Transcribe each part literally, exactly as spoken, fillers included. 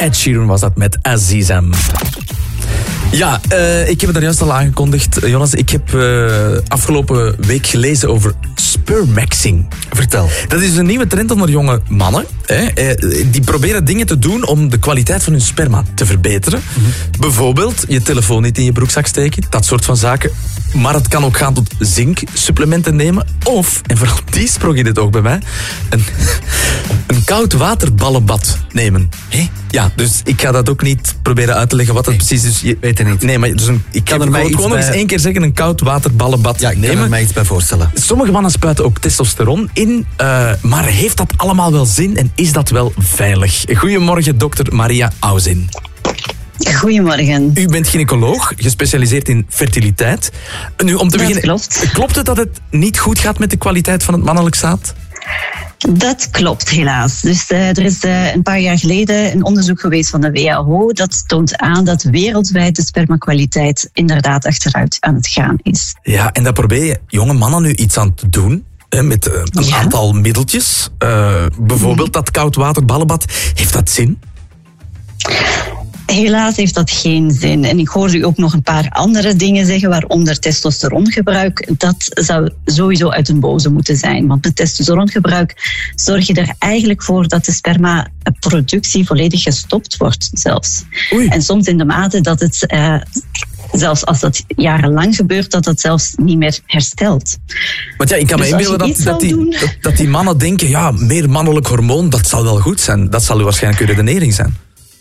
Ed Sheeran was dat met Azizam. Ja, uh, ik heb het daar juist al aangekondigd. Jonas, ik heb uh, afgelopen week gelezen over spermaxing. Vertel. Dat is een nieuwe trend onder jonge mannen. Hè. Uh, die proberen dingen te doen om de kwaliteit van hun sperma te verbeteren. Mm-hmm. Bijvoorbeeld je telefoon niet in je broekzak steken. Dat soort van zaken. Maar het kan ook gaan tot zinksupplementen nemen. Of, en vooral die sprong in het oog bij mij, een, een koud waterballenbad nemen. Hé? Ja, dus ik ga dat ook niet proberen uit te leggen wat dat nee, precies is. Je weet het niet. Nee, maar dus een, ik kan er mij gewoon nog eens één keer zeggen, een koud waterballenbad ja, ik nemen. kan er mij iets bij voorstellen. Sommige mannen spuiten ook testosteron in, uh, maar heeft dat allemaal wel zin en is dat wel veilig? Goedemorgen, dokter Maria Auzin. Goedemorgen. U bent gynaecoloog, gespecialiseerd in fertiliteit. Nu, om te dat beginnen, klopt. Klopt het dat het niet goed gaat met de kwaliteit van het mannelijk zaad? Dat klopt, helaas. Dus uh, er is uh, een paar jaar geleden een onderzoek geweest van de W H O. Dat toont aan dat wereldwijd de spermakwaliteit inderdaad achteruit aan het gaan is. Ja, en daar probeer je jonge mannen nu iets aan te doen. Hè, met uh, een ja. aantal middeltjes. Uh, bijvoorbeeld mm. dat koudwaterballenbad. Heeft dat zin? Helaas heeft dat geen zin. En ik hoorde u ook nog een paar andere dingen zeggen, waaronder testosterongebruik. Dat zou sowieso uit een boze moeten zijn. Want met testosterongebruik zorg je er eigenlijk voor dat de spermaproductie volledig gestopt wordt zelfs. Oei. En soms in de mate dat het, uh, zelfs als dat jarenlang gebeurt, dat dat zelfs niet meer herstelt. Want ja, ik kan dus me inbeelden dat, dat, die, dat, dat die mannen denken, ja, meer mannelijk hormoon, dat zal wel goed zijn. Dat zal waarschijnlijk uw redenering zijn.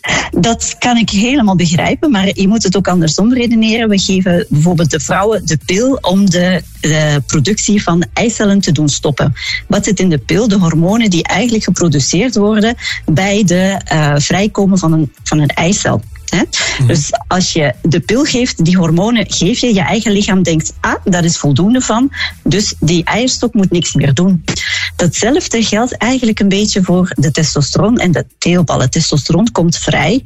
Dat kan ik helemaal begrijpen, maar je moet het ook andersom redeneren. We geven bijvoorbeeld de vrouwen de pil om de, de productie van eicellen te doen stoppen. Wat zit in de pil? De hormonen die eigenlijk geproduceerd worden bij de uh, vrijkomen van een, van een eicel. He? Mm-hmm. Dus als je de pil geeft, die hormonen geef je, je eigen lichaam denkt, ah, daar is voldoende van, dus die eierstok moet niks meer doen. Datzelfde geldt eigenlijk een beetje voor de testosteron en de teelballen. Testosteron komt vrij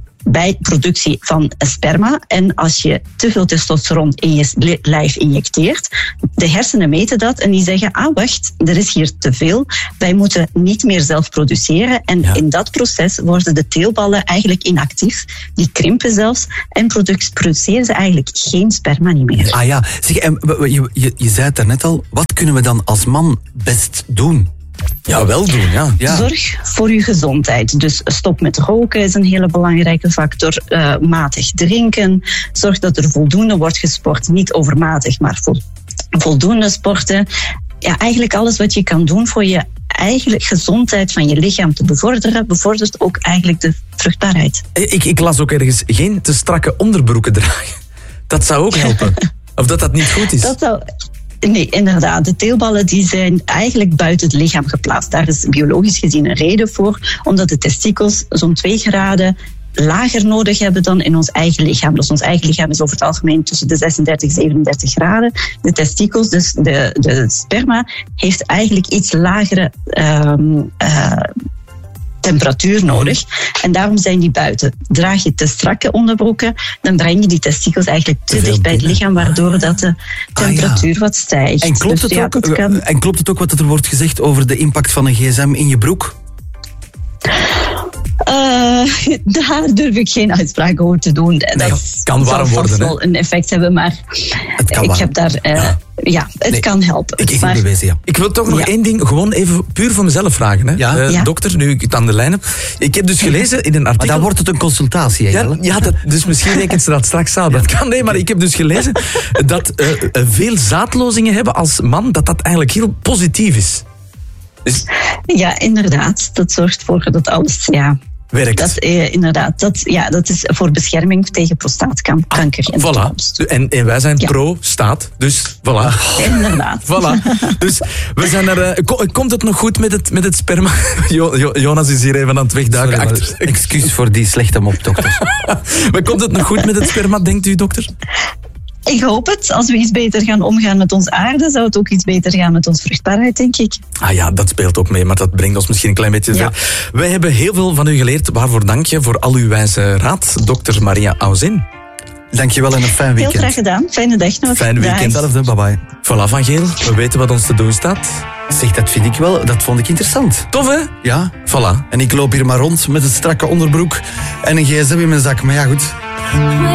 bij productie van sperma. En als je te veel testosteron in je lijf injecteert, de hersenen meten dat en die zeggen, ah wacht, er is hier te veel. Wij moeten niet meer zelf produceren. En ja. in dat proces worden de teelballen eigenlijk inactief. Die krimpen zelfs en produceren ze eigenlijk geen sperma niet meer. Ah ja, zeg, je, je, je zei het daarnet al, wat kunnen we dan als man best doen? Ja, wel doen, ja. ja. Zorg voor uw gezondheid. Dus stop met roken is een hele belangrijke factor. Uh, matig drinken. Zorg dat er voldoende wordt gesport. Niet overmatig, maar vol, voldoende sporten. Ja, eigenlijk alles wat je kan doen voor je eigen gezondheid van je lichaam te bevorderen, bevordert ook eigenlijk de vruchtbaarheid. Ik, ik las ook ergens geen te strakke onderbroeken dragen. Dat zou ook helpen. Of dat dat niet goed is. Dat zou... Nee, inderdaad. De teelballen die zijn eigenlijk buiten het lichaam geplaatst. Daar is biologisch gezien een reden voor, omdat de testikels zo'n twee graden lager nodig hebben dan in ons eigen lichaam. Dus ons eigen lichaam is over het algemeen tussen de zesendertig en zevenendertig graden. De testikels, dus de, de sperma, heeft eigenlijk iets lagere um, uh, temperatuur nodig. En daarom zijn die buiten. Draag je te strakke onderbroeken, dan breng je die testikels eigenlijk te, te dicht bij het lichaam, waardoor dat de temperatuur ah, ja. wat stijgt. En klopt, dus, het ja, ook, het kan... en klopt het ook wat er wordt gezegd over de impact van een gsm in je broek? Uh, daar durf ik geen uitspraak over te doen. Nee, dat kan warm worden. Het zal wel een effect hebben, maar het kan ik warm. heb daar... Uh, ja. ja, het nee, kan helpen. Ik, ik, maar, bewezen, ja. ik wil toch nog ja. één ding, gewoon even puur voor mezelf vragen. Hè? Ja? Uh, ja. Dokter, nu ik het aan de lijn heb. Ik heb dus gelezen in een artikel... Maar dan wordt het een consultatie, hè? Ja, ja dat, dus misschien rekent ze dat straks aan. Dat kan, nee, maar ik heb dus gelezen dat uh, veel zaadlozingen hebben als man, dat dat eigenlijk heel positief is. Dus... Ja, inderdaad. Dat zorgt voor dat alles... Ja. Werkt. Dat, eh, inderdaad, dat, ja, dat is voor bescherming tegen prostaatkanker. Ah, voilà. En, en wij zijn ja. pro-staat, dus voilà. Inderdaad. Voilà. Dus we zijn er... Uh, komt het nog goed met het, met het sperma? Jo, jo, Jonas is hier even aan het wegduiken. Sorry, achter. Excuus voor die slechte mop, dokter. Maar komt het nog goed met het sperma, denkt u, dokter? Ik hoop het. Als we iets beter gaan omgaan met ons aarde, zou het ook iets beter gaan met onze vruchtbaarheid, denk ik. Ah ja, dat speelt ook mee, maar dat brengt ons misschien een klein beetje ja. ver. Wij hebben heel veel van u geleerd. Waarvoor dank je voor al uw wijze raad, dokter Maria Auzin. Dankjewel en een fijn weekend. Heel graag gedaan. Fijne dag nog. Fijn weekend. Hetzelfde, bye bye. Voilà, Van Geel. We weten wat ons te doen staat. Zeg, dat vind ik wel, dat vond ik interessant. Tof, hè? Ja. Voilà. En ik loop hier maar rond met het strakke onderbroek en een gsm in mijn zak. Maar ja, goed.